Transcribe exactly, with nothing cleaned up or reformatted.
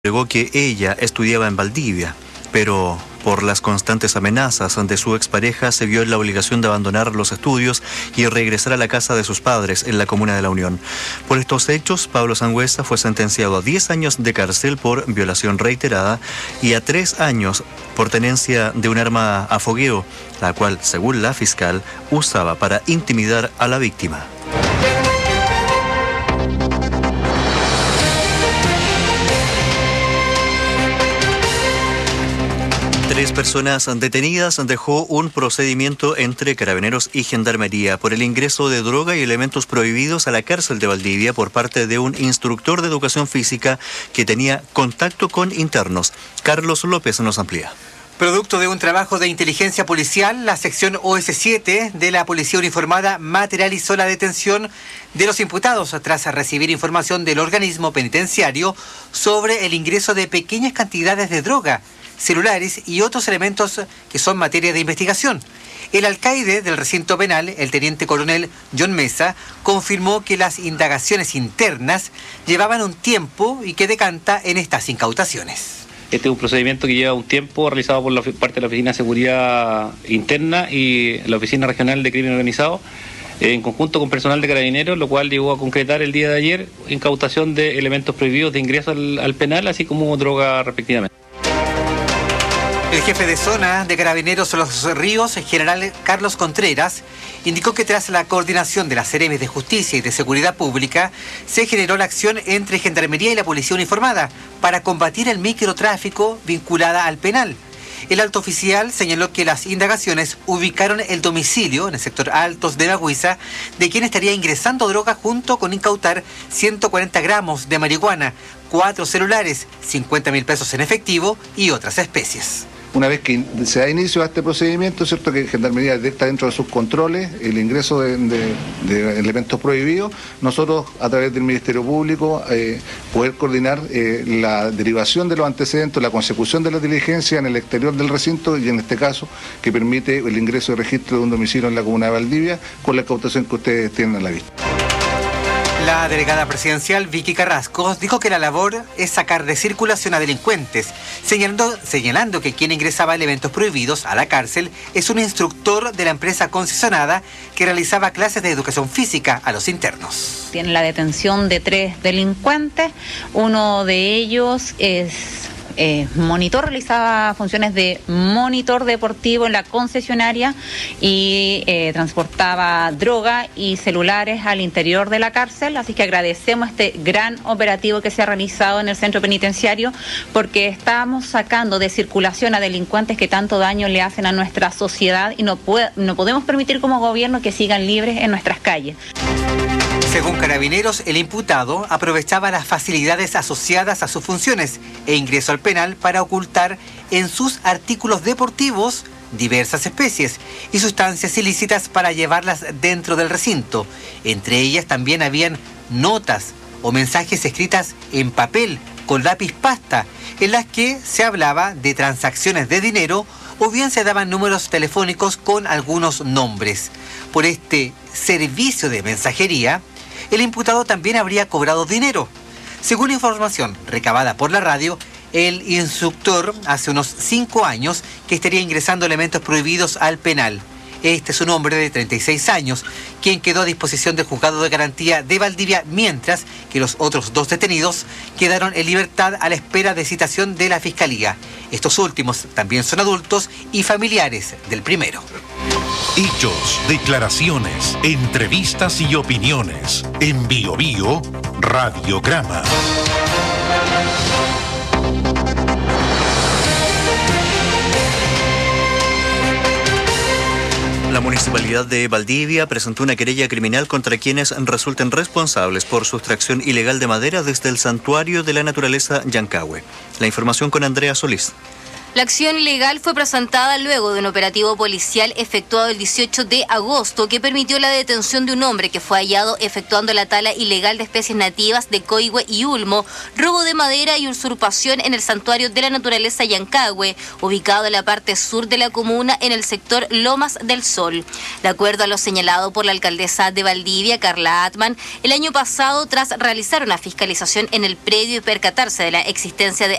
Agregó que ella estudiaba en Valdivia, pero por las constantes amenazas de su expareja se vio en la obligación de abandonar los estudios y regresar a la casa de sus padres en la comuna de La Unión. Por estos hechos, Pablo Sangüesa fue sentenciado a diez años de cárcel por violación reiterada y a tres años por tenencia de un arma a fogueo, la cual, según la fiscal, usaba para intimidar a la víctima. Tres personas detenidas dejó un procedimiento entre Carabineros y Gendarmería por el ingreso de droga y elementos prohibidos a la cárcel de Valdivia por parte de un instructor de educación física que tenía contacto con internos. Carlos López nos amplía. Producto de un trabajo de inteligencia policial, la sección O S siete de la Policía Uniformada materializó la detención de los imputados tras recibir información del organismo penitenciario sobre el ingreso de pequeñas cantidades de droga, celulares y otros elementos que son materia de investigación. El alcaide del recinto penal, el teniente coronel John Mesa, confirmó que las indagaciones internas llevaban un tiempo y que decanta en estas incautaciones. Este es un procedimiento que lleva un tiempo realizado por la parte de la Oficina de Seguridad Interna y la Oficina Regional de Crimen Organizado, en conjunto con personal de Carabineros, lo cual llegó a concretar el día de ayer incautación de elementos prohibidos de ingreso al, al penal, así como droga respectivamente. El jefe de zona de Carabineros Los Ríos, el general Carlos Contreras, indicó que tras la coordinación de las Seremis de Justicia y de Seguridad Pública, se generó la acción entre Gendarmería y la Policía Uniformada para combatir el microtráfico vinculada al penal. El alto oficial señaló que las indagaciones ubicaron el domicilio en el sector Altos de Bagüiza de quien estaría ingresando droga junto con incautar ciento cuarenta gramos de marihuana, cuatro celulares, cincuenta mil pesos en efectivo y otras especies. Una vez que se da inicio a este procedimiento, es cierto que Gendarmería detecta dentro de sus controles el ingreso de, de, de elementos prohibidos, nosotros a través del Ministerio Público eh, poder coordinar eh, la derivación de los antecedentes, la consecución de la diligencia en el exterior del recinto y en este caso que permite el ingreso de registro de un domicilio en la comuna de Valdivia con la incautación que ustedes tienen a la vista. La delegada presidencial Vicky Carrasco dijo que la labor es sacar de circulación a delincuentes, señalando, señalando que quien ingresaba elementos prohibidos a la cárcel es un instructor de la empresa concesionada que realizaba clases de educación física a los internos. Tiene la detención de tres delincuentes, uno de ellos es... Eh, monitor, realizaba funciones de monitor deportivo en la concesionaria y eh, transportaba droga y celulares al interior de la cárcel, así que agradecemos este gran operativo que se ha realizado en el centro penitenciario porque estamos sacando de circulación a delincuentes que tanto daño le hacen a nuestra sociedad y no, puede, no podemos permitir como gobierno que sigan libres en nuestras calles. Según Carabineros, el imputado aprovechaba las facilidades asociadas a sus funciones e ingresó al penal para ocultar en sus artículos deportivos diversas especies y sustancias ilícitas para llevarlas dentro del recinto. Entre ellas también habían notas o mensajes escritas en papel con lápiz pasta en las que se hablaba de transacciones de dinero o bien se daban números telefónicos con algunos nombres. Por este servicio de mensajería, el imputado también habría cobrado dinero. Según información recabada por la radio, el instructor hace unos cinco años que estaría ingresando elementos prohibidos al penal. Este es un hombre de treinta y seis años, quien quedó a disposición del juzgado de garantía de Valdivia, mientras que los otros dos detenidos quedaron en libertad a la espera de citación de la Fiscalía. Estos últimos también son adultos y familiares del primero. Hechos, declaraciones, entrevistas y opiniones. En Bio Bio, Radiograma. La Municipalidad de Valdivia presentó una querella criminal contra quienes resulten responsables por sustracción ilegal de madera desde el Santuario de la Naturaleza Yancahue. La información con Andrea Solís. La acción ilegal fue presentada luego de un operativo policial efectuado el dieciocho de agosto que permitió la detención de un hombre que fue hallado efectuando la tala ilegal de especies nativas de coigüe y ulmo, robo de madera y usurpación en el Santuario de la Naturaleza Yancahue, ubicado en la parte sur de la comuna en el sector Lomas del Sol. De acuerdo a lo señalado por la alcaldesa de Valdivia, Carla Atman, el año pasado, tras realizar una fiscalización en el predio y percatarse de la existencia de